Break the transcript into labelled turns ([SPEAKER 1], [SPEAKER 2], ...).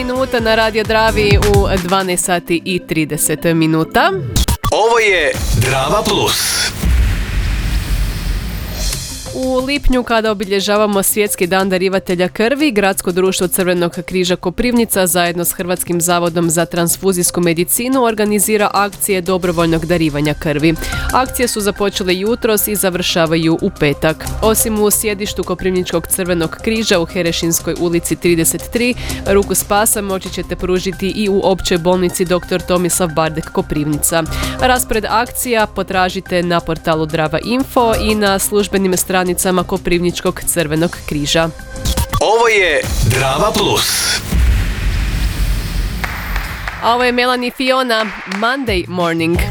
[SPEAKER 1] Minuta na Radio Dravi u 12 sati i 30 minuta.
[SPEAKER 2] Ovo je Drava Plus.
[SPEAKER 1] U lipnju, kada obilježavamo Svjetski dan darivatelja krvi, Gradsko društvo Crvenog križa Koprivnica zajedno s Hrvatskim zavodom za transfuzijsku medicinu organizira akcije dobrovoljnog darivanja krvi. Akcije su započele jutros i završavaju u petak. Osim u sjedištu Koprivničkog Crvenog križa u Herešinskoj ulici 33, ruku spasa moći ćete pružiti i u općoj bolnici dr. Tomislav Bardek Koprivnica. Raspored akcija potražite na portalu Drava Info i na službenim stranicama Koprivničkog Crvenog križa.
[SPEAKER 2] Ovo je Drava Plus.
[SPEAKER 1] A ovo je Melanie Fiona, Monday Morning.